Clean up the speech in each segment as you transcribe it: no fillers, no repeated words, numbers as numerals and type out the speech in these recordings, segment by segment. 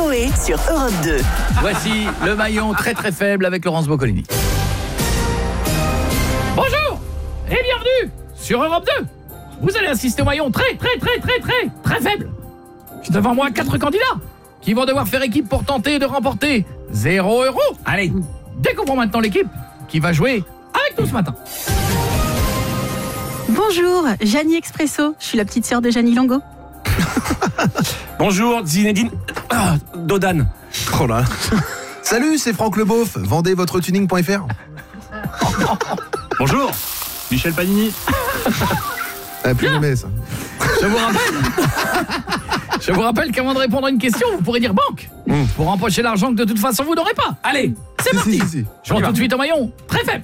Coé sur Europe 2. Voici le maillon très très faible avec Laurence Boccolini. Bonjour et bienvenue sur Europe 2. Vous allez assister au maillon très faible. J'ai devant moi 4 candidats qui vont devoir faire équipe pour tenter de remporter 0 €. Allez, découvrons maintenant l'équipe qui va jouer avec nous ce matin. Bonjour, Janie Expresso, je suis la petite sœur de Janie Longo. Bonjour, Zinedine Dodan. Oh là. Salut, c'est Franck Leboeuf. Vendez votre tuning.fr. Bonjour, Michel Panini. Plus jamais ça. Je vous rappelle qu'avant de répondre à une question, vous pourrez dire banque pour empocher l'argent que de toute façon vous n'aurez pas. Allez, c'est parti. Si. Jouons tout de suite au maillon très faible.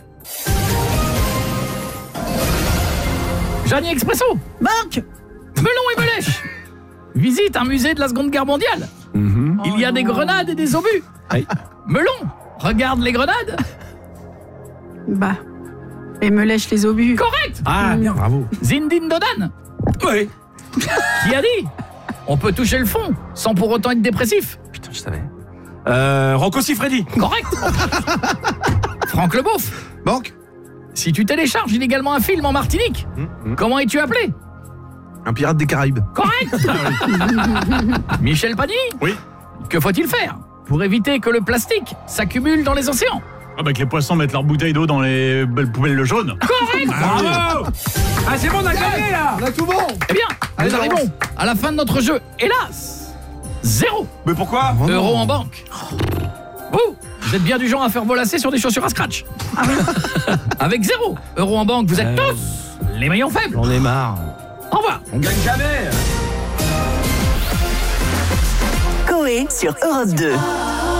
Janie Expresso, Banque. Melon et Melèche. Visite un musée de la Seconde Guerre mondiale. Il y a des grenades et des obus. Oui. Melon, regarde les grenades. Bah, et me lèche les obus. Correct. Ah, bien, bravo. Zinedine Dodan, Oui. qui a dit on peut toucher le fond sans pour autant être dépressif. Putain, je savais. Rocco Siffredi. Correct. Franck Leboeuf, Banque. si tu télécharges illégalement un film en Martinique, comment es-tu appelé? Un pirate des Caraïbes. Correct. Michel Panini, Oui. que faut-il faire pour éviter que le plastique s'accumule dans les océans? Ah bah que les poissons mettent leurs bouteilles d'eau dans les poubelles jaunes. Correct. Bravo. Ah, c'est bon, on a gagné, là. On a tout bon. Eh bien, Allez, nous Laurence. arrivons à la fin de notre jeu. Hélas, 0 Mais pourquoi? Oh non. € en banque. Vous êtes bien du genre à faire vos lacets sur des chaussures à scratch. Avec 0 € en banque, vous êtes tous les maillons faibles. J'en ai marre. Au revoir. On gagne jamais. Coé sur Europe 2.